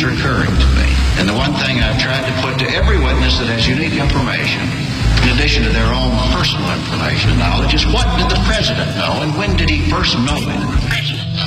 keeps recurring to me. And the one thing I've tried to put to every witness that has unique information, in addition to their own personal information and knowledge, is what did the president know and when did he first know it?